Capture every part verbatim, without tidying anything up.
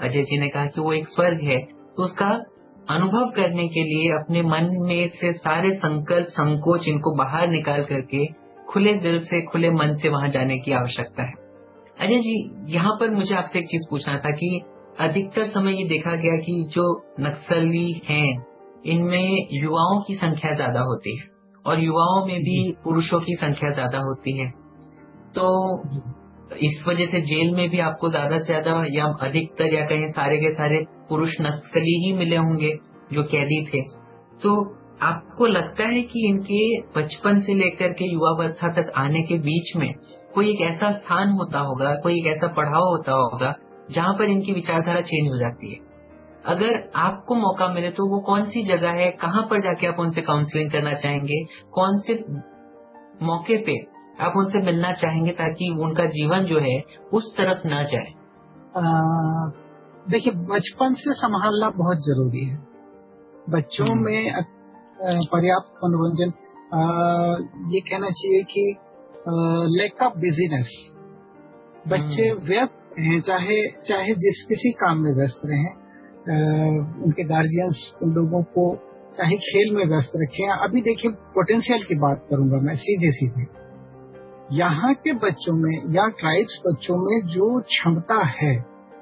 अजय जी ने कहा कि वो एक स्वर्ग है, तो उसका अनुभव करने के लिए अपने मन में से सारे संकल्प संकोच इनको बाहर निकाल करके खुले दिल से खुले मन से वहां जाने की आवश्यकता है। अजय जी, यहाँ पर मुझे आपसे एक चीज पूछना था कि अधिकतर समय ये देखा गया कि जो नक्सली हैं इनमें युवाओं की संख्या ज्यादा होती है और युवाओं में भी पुरुषों की संख्या ज्यादा होती है, तो इस वजह से जेल में भी आपको ज्यादा से ज्यादा या अधिकतर या कहीं सारे के सारे पुरुष नक्सली ही मिले होंगे जो कैदी थे। तो आपको लगता है कि इनके बचपन से लेकर के युवावस्था तक आने के बीच में कोई एक ऐसा स्थान होता होगा, कोई एक ऐसा पड़ाव होता होगा जहां पर इनकी विचारधारा चेंज हो जाती है? अगर आपको मौका मिले तो वो कौन सी जगह है, कहाँ पर जाके आप उनसे काउंसलिंग करना चाहेंगे, कौन से मौके पे आप उनसे मिलना चाहेंगे ताकि उनका जीवन जो है उस तरफ न जाए? देखिए, बचपन से संभालना बहुत जरूरी है। बच्चों में पर्याप्त मनोरंजन, ये कहना चाहिए कि लैक ऑफ बिजीनेस, बच्चे व्यस्त हैं, चाहे चाहे जिस किसी काम में व्यस्त रहें, उनके गार्जियंस उन लोगों को चाहे खेल में व्यस्त रखें। अभी देखिए, पोटेंशियल की बात करूंगा मैं सीधे सीधे, यहाँ के बच्चों में या ट्राइब्स बच्चों में जो क्षमता है,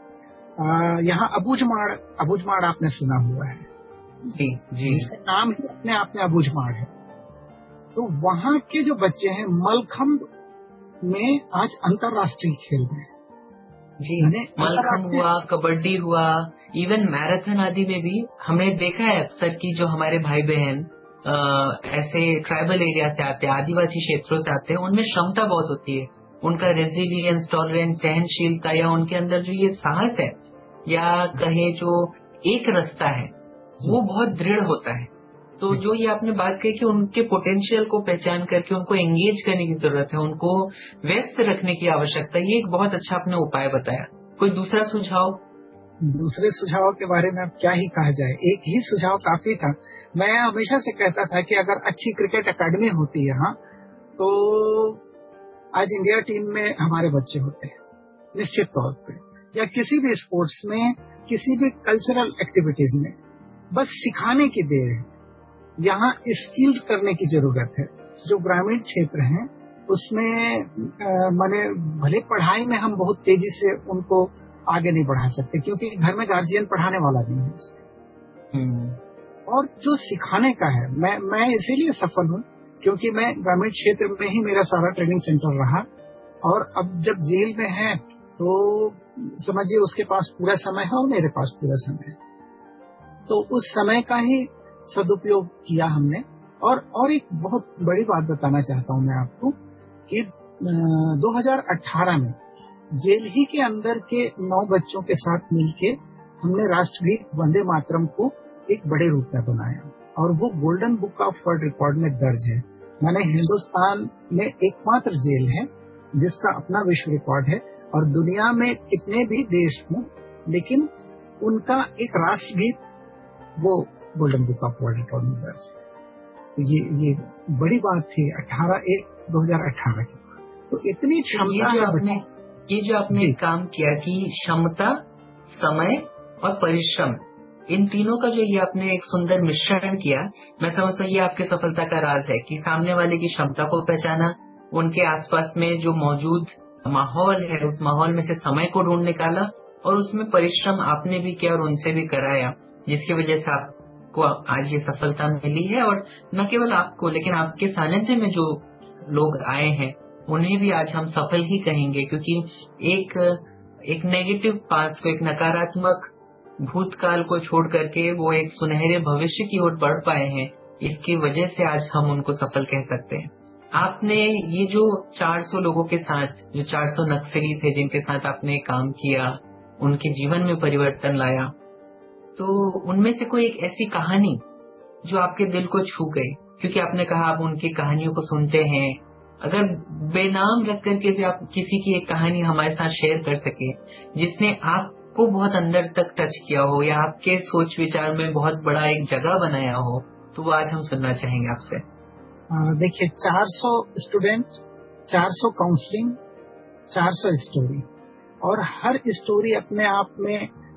यहाँ अबूझमाड़, अबूझमाड़ आपने सुना हुआ है जी जी, जिसका नाम ही अपने आप में अबूझमाड़ है। तो वहाँ के जो बच्चे हैं मलखम्ब में आज अंतर्राष्ट्रीय खेल में जी, मलखम्ब हुआ, कबड्डी हुआ, इवन मैराथन आदि में भी हमने देखा है अक्सर कि जो हमारे भाई बहन ऐसे ट्राइबल एरिया से आते हैं, आदिवासी क्षेत्रों से आते हैं, उनमें क्षमता बहुत होती है, उनका रेजिलियंस, टॉलरेंस, सहनशीलता या उनके अंदर जो ये साहस है या कहे जो एक रास्ता है वो बहुत दृढ़ होता है। तो जो ये आपने बात कही कि उनके पोटेंशियल को पहचान करके उनको एंगेज करने की जरूरत है, उनको व्यस्त रखने की आवश्यकता है, ये एक बहुत अच्छा आपने उपाय बताया। कोई दूसरा सुझाव? दूसरे सुझाव के बारे में अब क्या ही कहा जाए, एक ही सुझाव काफी था। मैं हमेशा से कहता था कि अगर अच्छी क्रिकेट एकेडमी होती यहाँ तो आज इंडिया टीम में हमारे बच्चे होते हैं निश्चित तौर पे, या किसी भी स्पोर्ट्स में, किसी भी कल्चरल एक्टिविटीज में। बस सिखाने की देर है, यहाँ स्किल्ड करने की जरूरत है। जो ग्रामीण क्षेत्र हैं उसमें माने भले पढ़ाई में हम बहुत तेजी से उनको आगे नहीं बढ़ा सकते क्योंकि घर में गार्जियन पढ़ाने वाला नहीं है, और जो सिखाने का है, मैं मैं इसीलिए सफल हूँ क्योंकि मैं ग्रामीण क्षेत्र में ही मेरा सारा ट्रेनिंग सेंटर रहा, और अब जब जेल में है तो समझिए उसके पास पूरा समय है और मेरे पास पूरा समय है, तो उस समय का ही सदुपयोग किया हमने। और और एक बहुत बड़ी बात बताना चाहता हूं मैं आपको कि दो हज़ार अठारह में जेल ही के अंदर के नौ बच्चों के साथ मिलके हमने राष्ट्रगीत वंदे मातरम को एक बड़े रूप में बनाया, और वो golden book of world record में दर्ज है। माने हिंदुस्तान में एकमात्र जेल है जिसका अपना विश्व रिकॉर्ड है, और दुनिया में कितने भी देश हों लेकिन उनका एक राष्ट्रगीत वो golden book of world record में दर्ज है। तो ये ये बड़ी बात थी अठारह एक दो हजार अठारह की। तो इतनी क्षमता, ये जो आपने ये जो आपने काम किया कि क्षमता, समय और परिश्रम, इन तीनों का जो ये आपने एक सुंदर मिश्रण किया, मैं समझता हूँ ये आपके सफलता का राज है कि सामने वाले की क्षमता को पहचाना, उनके आसपास में जो मौजूद माहौल है उस माहौल में से समय को ढूंढ निकाला, और उसमें परिश्रम आपने भी किया और उनसे भी कराया, जिसकी वजह से आपको आज ये सफलता मिली है। और न केवल आपको लेकिन आपके सानिध्य में जो लोग आए हैं उन्हें भी आज हम सफल ही कहेंगे, क्योंकि एक एक नेगेटिव पास्ट को, एक नकारात्मक भूतकाल को छोड़ करके वो एक सुनहरे भविष्य की ओर बढ़ पाए हैं, इसकी वजह से आज हम उनको सफल कह सकते हैं। आपने ये जो चार सौ लोगों के साथ, जो चार सौ नक्सली थे जिनके साथ आपने काम किया, उनके जीवन में परिवर्तन लाया, तो उनमें से कोई एक ऐसी कहानी जो आपके दिल को छू गई, क्योंकि आपने कहा आप उनकी कहानियों को सुनते हैं, अगर बेनाम रख करके भी आप किसी की एक कहानी हमारे साथ शेयर कर सके जिसने आपको बहुत अंदर तक टच किया हो या आपके सोच विचार में बहुत बड़ा एक जगह बनाया हो, तो वो आज हम सुनना चाहेंगे आपसे। देखिए, चार सौ स्टूडेंट, चार सौ काउंसलिंग, चार सौ स्टोरी, और हर स्टोरी अपने आप में